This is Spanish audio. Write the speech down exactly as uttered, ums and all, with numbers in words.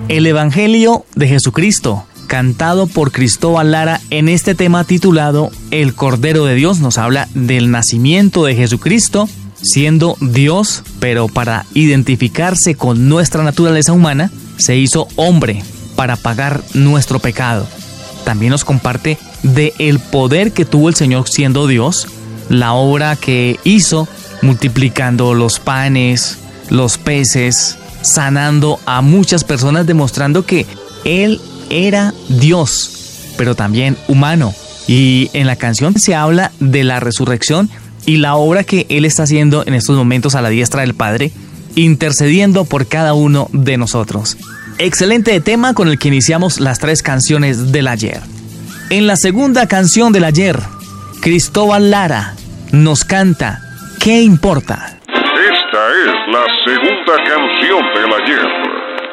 El Evangelio de Jesucristo, cantado por Cristóbal Lara en este tema titulado El Cordero de Dios, nos habla del nacimiento de Jesucristo, siendo Dios, pero para identificarse con nuestra naturaleza humana, se hizo hombre para pagar nuestro pecado. También nos comparte de el poder que tuvo el Señor siendo Dios, la obra que hizo multiplicando los panes, los peces, sanando a muchas personas, demostrando que Él era Dios, pero también humano. Y en la canción se habla de la resurrección y la obra que Él está haciendo en estos momentos a la diestra del Padre, intercediendo por cada uno de nosotros. Excelente tema con el que iniciamos las tres canciones del ayer. En la segunda canción del ayer, Cristóbal Lara nos canta ¿Qué importa? Esta es